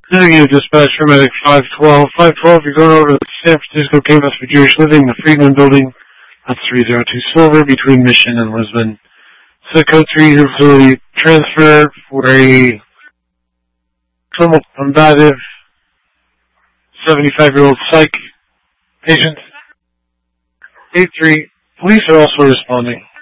Negative dispatch for medic 512. 512, you're going over to the San Francisco Campus for Jewish Living, the Friedman Building. That's 302 Silver between Mission and Lisbon. So code 3 facility transfer for a combative 75-year-old psych patient. 8-3, police are also responding.